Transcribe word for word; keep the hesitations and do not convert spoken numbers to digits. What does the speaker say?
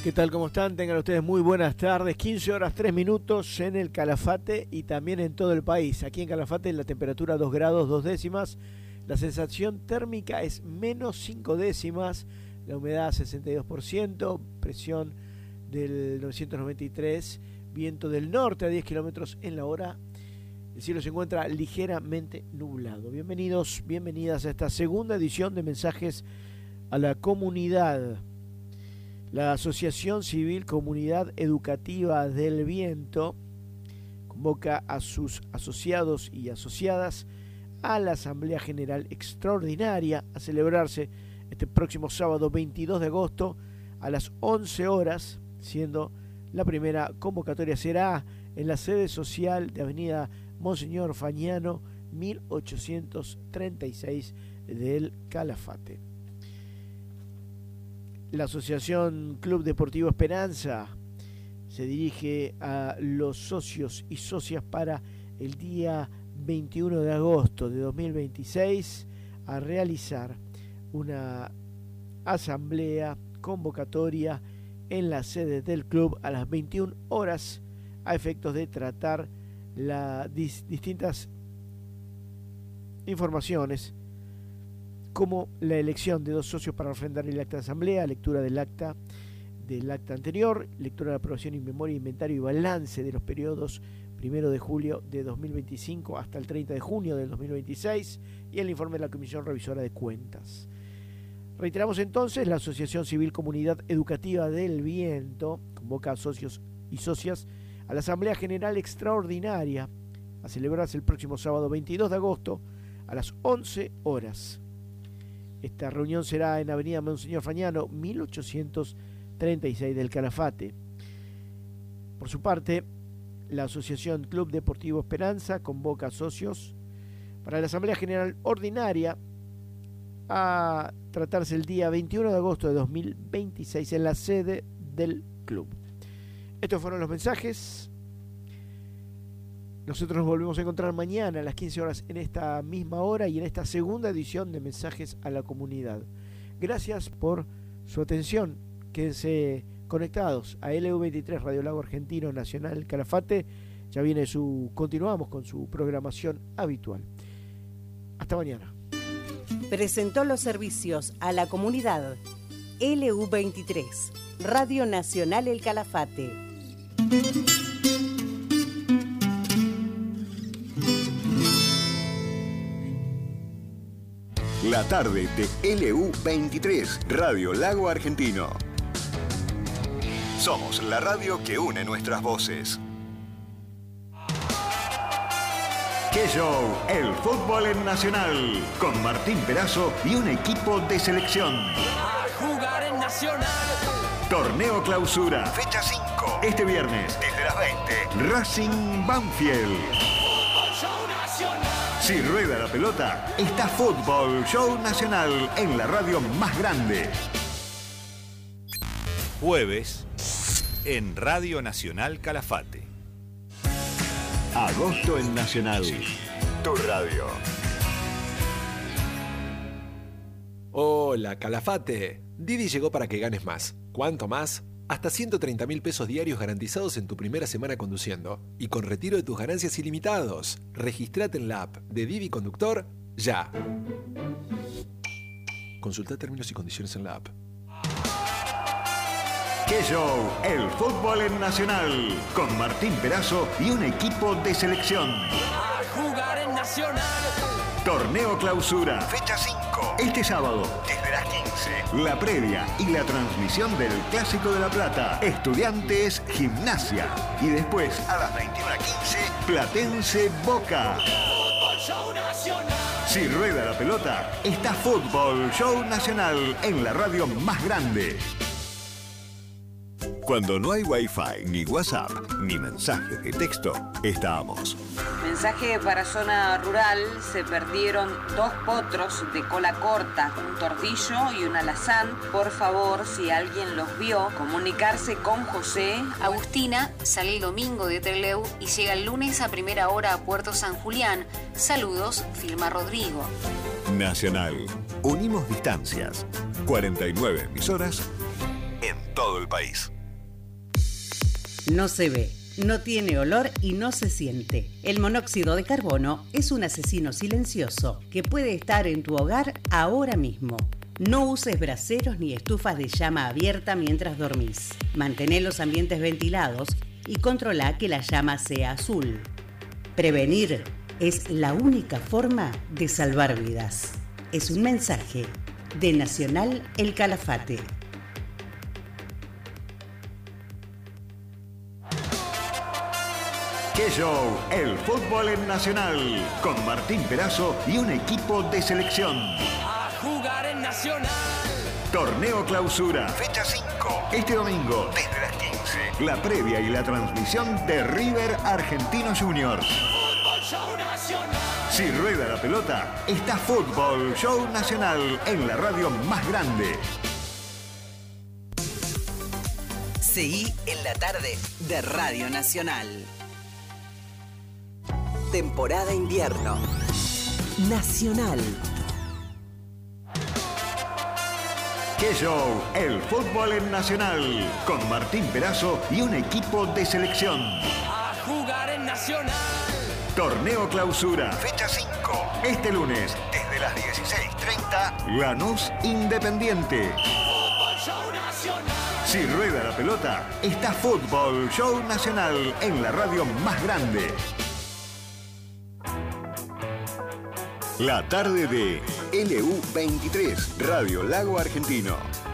¿Qué tal? ¿Cómo están? Tengan ustedes muy buenas tardes. quince horas tres minutos en el Calafate y también en todo el país. Aquí en Calafate la temperatura dos grados dos décimas. La sensación térmica es menos cinco décimas. La humedad sesenta y dos por ciento. Presión del novecientos noventa y tres. Viento del norte a diez kilómetros en la hora. El cielo se encuentra ligeramente nublado. Bienvenidos, bienvenidas a esta segunda edición de Mensajes a la Comunidad. La Asociación Civil Comunidad Educativa del Viento convoca a sus asociados y asociadas a la Asamblea General Extraordinaria a celebrarse este próximo sábado veintidós de agosto a las once horas, siendo la primera convocatoria será en la sede social de Avenida Monseñor Fagnano mil ochocientos treinta y seis del Calafate. La Asociación Club Deportivo Esperanza se dirige a los socios y socias para el día veintiuno de agosto de dos mil veintiséis a realizar una asamblea convocatoria en la sede del club a las veintiuna horas a efectos de tratar las dis, distintas informaciones como la elección de dos socios para refrendar el acta de asamblea, lectura del acta del acta anterior, lectura de aprobación y memoria, inventario y balance de los periodos primero de julio de dos mil veinticinco hasta el treinta de junio del dos mil veintiséis y el informe de la Comisión Revisora de Cuentas. Reiteramos entonces, la Asociación Civil Comunidad Educativa del Viento convoca a socios y socias a la Asamblea General Extraordinaria a celebrarse el próximo sábado veintidós de agosto a las once horas. Esta reunión será en Avenida Monseñor Fagnano mil ochocientos treinta y seis del Calafate. Por su parte, la Asociación Club Deportivo Esperanza convoca a socios para la Asamblea General Ordinaria a tratarse el día veintiuno de agosto de dos mil veintiséis en la sede del club. Estos fueron los mensajes. Nosotros nos volvemos a encontrar mañana a las quince horas en esta misma hora y en esta segunda edición de Mensajes a la Comunidad. Gracias por su atención. Quédense conectados a L U veintitrés Radio Lago Argentino Nacional Calafate. Ya viene su, continuamos con su programación habitual. Hasta mañana. Presentó los servicios a la comunidad L U veintitrés Radio Nacional El Calafate. La tarde de L U veintitrés, Radio Lago Argentino. Somos la radio que une nuestras voces. ¡Qué show! El fútbol en Nacional, con Martín Perazo y un equipo de selección. A jugar en Nacional. Torneo Clausura, fecha cinco. Este viernes, desde las veinte, Racing Banfield. Si rueda la pelota, está Fútbol Show Nacional en la radio más grande. Jueves en Radio Nacional Calafate. Agosto en Nacional. Tu radio. Hola, Calafate. Didi llegó para que ganes más. ¿Cuánto más? Hasta ciento treinta mil pesos diarios garantizados en tu primera semana conduciendo y con retiro de tus ganancias ilimitados. Registrate en la app de Didi Conductor ya. Consulta términos y condiciones en la app. ¡Qué show! El fútbol en Nacional, con Martín Perazo y un equipo de selección. A jugar en Nacional. Torneo Clausura, fecha cinco. Este sábado, desde las quince. La previa y la transmisión del Clásico de La Plata. Estudiantes Gimnasia. Y después, a las veintiuna quince, Platense Boca. Fútbol Show Nacional. Si rueda la pelota, está Fútbol Show Nacional en la radio más grande. Cuando no hay Wi-Fi, ni WhatsApp, ni mensajes de texto, estamos. Mensaje para zona rural: se perdieron dos potros de cola corta, un tordillo y un alazán. Por favor, si alguien los vio, comunicarse con José. Agustina sale el domingo de Trelew y llega el lunes a primera hora a Puerto San Julián. Saludos, firma Rodrigo. Nacional. Unimos distancias. cuarenta y nueve emisoras en todo el país. No se ve, no tiene olor y no se siente. El monóxido de carbono es un asesino silencioso que puede estar en tu hogar ahora mismo. No uses braseros ni estufas de llama abierta mientras dormís. Mantén los ambientes ventilados y controla que la llama sea azul. Prevenir es la única forma de salvar vidas. Es un mensaje de Nacional El Calafate. ¡Qué show! El fútbol en Nacional, con Martín Perazo y un equipo de selección. A jugar en Nacional. Torneo Clausura, fecha cinco. Este domingo, desde las quince. La previa y la transmisión de River Argentino Juniors. Fútbol Show Nacional. Si rueda la pelota, está Fútbol Show Nacional en la radio más grande. Seguí en la tarde de Radio Nacional. Temporada invierno. Nacional. ¡Qué show! El fútbol en Nacional, con Martín Perazo y un equipo de selección. A jugar en Nacional. Torneo Clausura, fecha cinco. Este lunes, desde las dieciséis treinta, Lanús Independiente. Fútbol Show Nacional. Si rueda la pelota, está Fútbol Show Nacional en la radio más grande. La tarde de L U veintitrés, Radio Lago Argentino.